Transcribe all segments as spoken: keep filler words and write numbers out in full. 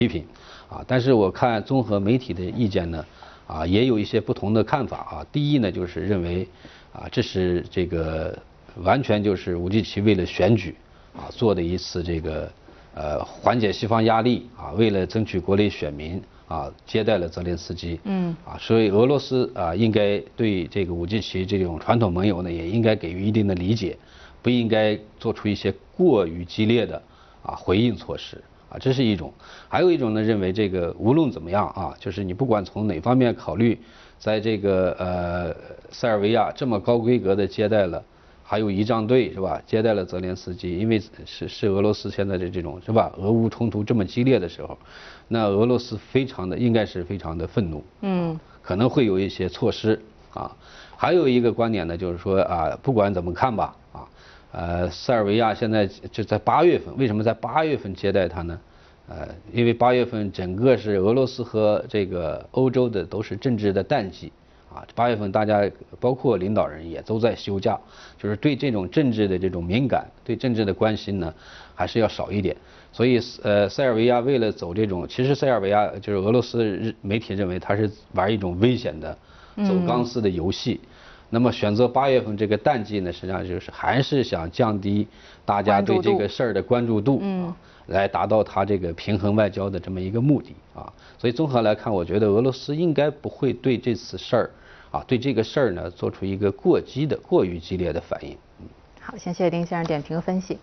批评啊。但是我看综合媒体的意见呢，啊，也有一些不同的看法啊。第一呢，就是认为啊，这是这个完全就是武契奇为了选举啊做的一次这个呃缓解西方压力啊，为了争取国内选民啊，接待了泽连斯基。嗯。啊，所以俄罗斯啊应该对这个武契奇这种传统盟友呢，也应该给予一定的理解，不应该做出一些过于激烈的啊回应措施。啊，这是一种，还有一种呢，认为这个无论怎么样啊，就是你不管从哪方面考虑，在这个呃塞尔维亚这么高规格的接待了，还有仪仗队是吧，接待了泽连斯基，因为是是俄罗斯现在的这种是吧，俄乌冲突这么激烈的时候，那俄罗斯非常的应该是非常的愤怒，嗯，可能会有一些措施啊。还有一个观点呢，就是说啊，不管怎么看吧，啊。呃，塞尔维亚现在就在八月份，为什么在八月份接待他呢？呃，因为八月份整个是俄罗斯和这个欧洲的都是政治的淡季，啊，八月份大家包括领导人也都在休假，就是对这种政治的这种敏感，对政治的关心呢，还是要少一点。所以呃，塞尔维亚为了走这种，其实塞尔维亚就是俄罗斯媒体认为他是玩一种危险的走钢丝的游戏。嗯，那么选择八月份这个淡季呢，实际上就是还是想降低大家对这个事儿的关注度，嗯，来达到他这个平衡外交的这么一个目的啊。所以综合来看，我觉得俄罗斯应该不会对这次事儿啊，对这个事儿呢做出一个过激的、过于激烈的反应。嗯， 好，先谢谢丁先生点评分析。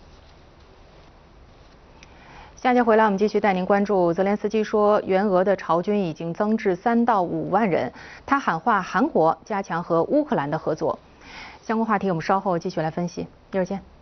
下节回来，我们继续带您关注泽连斯基说，援俄的朝军已经增至三到五万人。他喊话韩国加强和乌克兰的合作。相关话题我们稍后继续来分析。一会儿见。